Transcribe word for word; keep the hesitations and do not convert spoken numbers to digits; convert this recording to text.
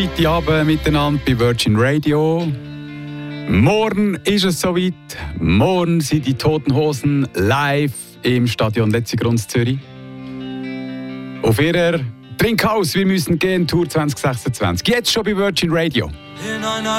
Heute Abend miteinander bei Virgin Radio. Morgen ist es soweit. Morgen sind die Toten Hosen live im Stadion Letzigrund Zürich. Auf ihrer Trinkhaus, wir müssen gehen, Tour zwanzig sechsundzwanzig. Jetzt schon bei Virgin Radio.